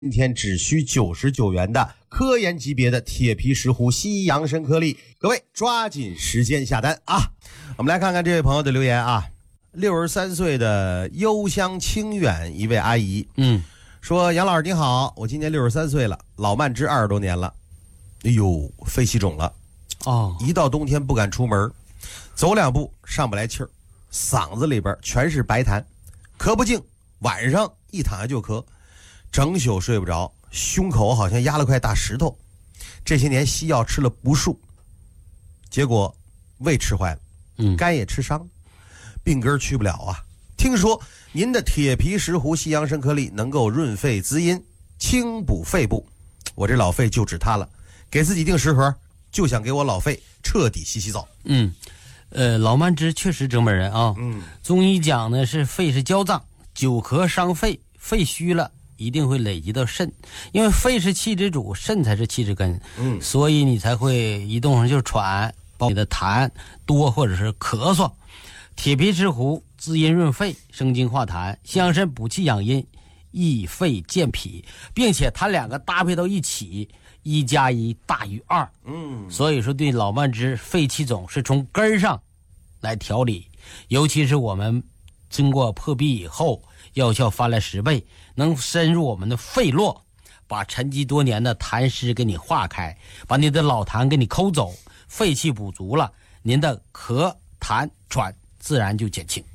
今天只需99元的科研级别的铁皮石斛西洋参颗粒，各位抓紧时间下单啊！我们来看看这位朋友的留言啊，63岁的幽香清远一位阿姨，说杨老师你好，我今年63岁了，老慢支20多年了，哎呦，肺气肿了哦，一到冬天不敢出门，走2步上不来气儿，嗓子里边全是白痰，咳不静，晚上一躺下就咳。整宿睡不着，胸口好像压了块大石头，这些年西药吃了无数，结果胃吃坏了，肝也吃伤，病根去不了啊。听说您的铁皮石斛西洋参颗粒能够润肺滋阴，清补肺部，我这老肺就指它了，给自己订10盒，就想给我老肺彻底洗洗澡。 老慢支确实折磨人啊。中医讲呢是肺是焦脏，久咳伤肺，肺虚了一定会累积到肾，因为肺是气之主，肾才是气之根，所以你才会一动上就喘，包括你的痰多或者是咳嗽。铁皮石斛滋阴润肺，生津化痰，西洋参补气养阴，益肺健脾，并且它两个搭配到一起，1+1大于2。所以说对老慢支肺气肿是从根上来调理，尤其是我们经过破壁以后，药效翻了10倍，能深入我们的肺络，把沉积多年的痰湿给你化开，把你的老痰给你抠走，肺气补足了，您的咳痰喘自然就减轻。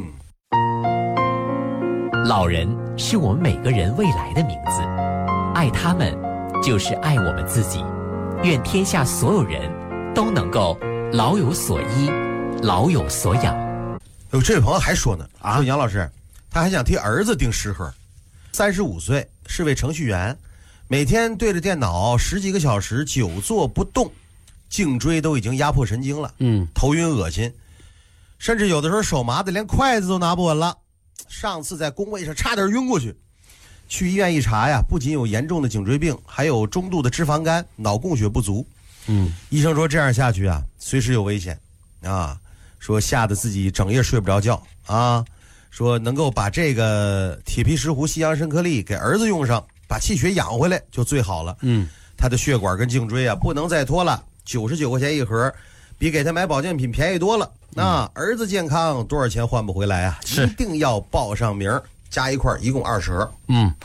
老人是我们每个人未来的名字，爱他们就是爱我们自己。愿天下所有人都能够老有所依，老有所养。 这位朋友还说呢，说杨老师他还想替儿子订10盒，35岁，是位程序员，每天对着电脑10几个小时，久坐不动，颈椎都已经压迫神经了，头晕恶心，甚至有的时候手麻的连筷子都拿不稳了。上次在工位上差点晕过去，去医院一查呀，不仅有严重的颈椎病，还有中度的脂肪肝，脑供血不足。医生说这样下去啊，随时有危险啊，说吓得自己整夜睡不着觉啊，说能够把这个铁皮石斛西洋参颗粒给儿子用上，把气血养回来就最好了。他的血管跟颈椎啊不能再拖了，99块钱一盒，比给他买保健品便宜多了。那儿子健康多少钱换不回来啊？一定要报上名，加一块一共20盒。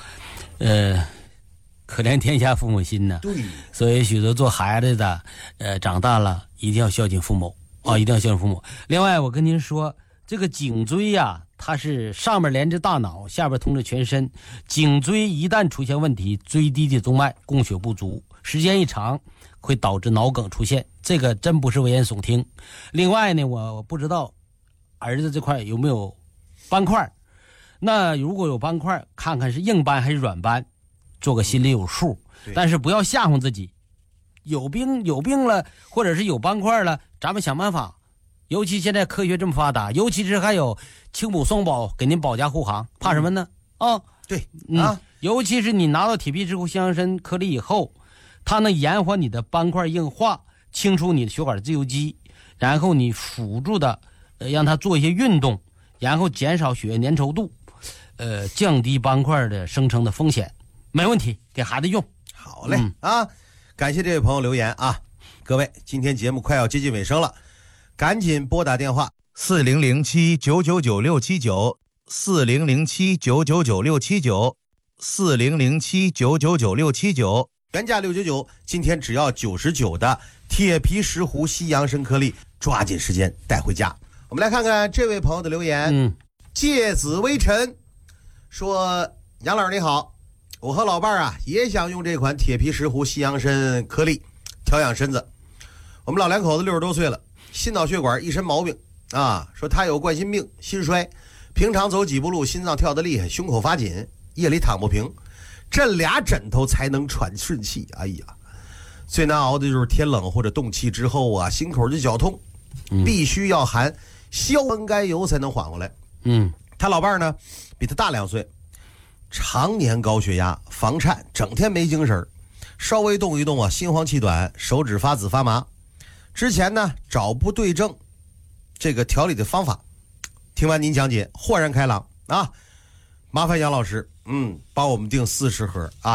可怜天下父母心呢。 对， 所以许多做孩子的，长大了一定要孝敬父母啊，一定要孝敬父母。另外，我跟您说，这个颈椎呀，它是上面连着大脑，下边通着全身。颈椎一旦出现问题，椎低的动脉供血不足，时间一长会导致脑梗出现，这个真不是危言耸听。另外呢，我不知道儿子这块有没有斑块，那如果有斑块，看看是硬斑还是软斑，做个心里有数。但是不要吓唬自己，有病了，或者是有斑块了，咱们想办法。尤其现在科学这么发达，尤其是还有清补松宝给您保驾护航，怕什么呢？尤其是你拿到铁皮石斛西洋参颗粒以后，它能延缓你的斑块硬化，清除你的血管自由基，然后你辅助的让它做一些运动，然后减少血液粘稠度，降低斑块的生成的风险，没问题，给孩子用。 好嘞，感谢这位朋友留言啊！各位，今天节目快要接近尾声了，赶紧拨打电话 4007-999-679，4007-999-679， 原价699，今天只要99的铁皮石斛西洋参颗粒，抓紧时间带回家。我们来看看这位朋友的留言。芥子微尘说，杨老师你好，我和老伴儿也想用这款铁皮石斛西洋参颗粒调养身子。我们老两口子60多岁了，心脑血管一身毛病啊，说他有冠心病、心衰，平常走几步路心脏跳得厉害，胸口发紧，夜里躺不平，枕俩枕头才能喘顺气。哎呀，最难熬的就是天冷或者冻气之后心口就绞痛，必须要含硝酸甘油才能缓过来。他老伴儿呢比他大2岁，常年高血压、房颤，整天没精神，稍微动一动心慌气短，手指发紫发麻。之前呢找不对症这个调理的方法，听完您讲解豁然开朗啊！麻烦杨老师帮我们订40盒啊。